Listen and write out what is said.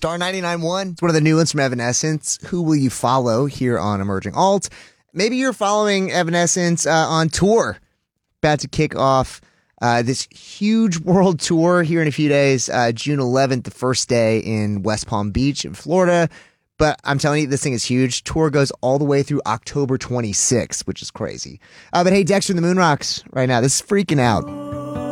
Star 99.1. It's one of the new ones from Evanescence. Who will you follow here on Emerging Alt? Maybe you're following Evanescence on tour. About to kick off this huge world tour here in a few days. June 11th, the first day in West Palm Beach in Florida. But I'm telling you, this thing is huge. Tour goes all the way through October 26th, which is crazy. But hey, Dexter and the Moonrocks right now. This is Freaking Out.